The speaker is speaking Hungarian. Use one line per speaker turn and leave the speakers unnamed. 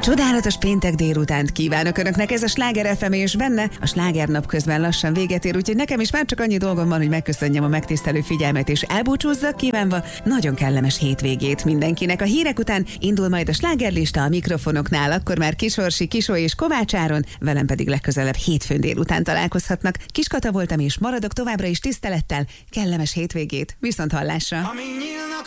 Csodálatos péntek délutánt kívánok Önöknek, ez a Sláger FM, és benne a slágernap közben lassan véget ér, úgyhogy nekem is már csak annyi dolgom van, hogy megköszönjem a megtisztelő figyelmet, és elbúcsúzzak kívánva nagyon kellemes hétvégét mindenkinek. A hírek után indul majd a slágerlista a mikrofonoknál, akkor már Kisorsi, Kisó és Kovács Áron, velem pedig legközelebb hétfőn délután találkozhatnak. Kiskata voltam, és maradok továbbra is tisztelettel, kellemes hétvégét, viszont hallásra!